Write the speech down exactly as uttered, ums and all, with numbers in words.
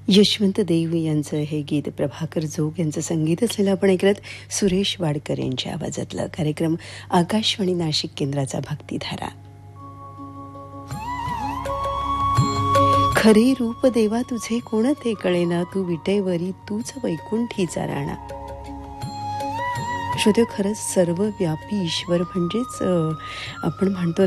यशवंत देव यांचं हे गीत प्रभाकर जोग यांचं संगीत असलेलं आपण ऐकलं सुरेश वाडकर यांच्या आवाजातलं. कार्यक्रम आकाशवाणी नाशिक केंद्राचा भक्तिधारा. खरे रूप देवा तुझे कोण ते कळेना, तू विटेवरी तूच वैकुंठीचा राणा. श्रोते, खरंच सर्वव्यापी ईश्वर म्हणजेच आपण म्हणतो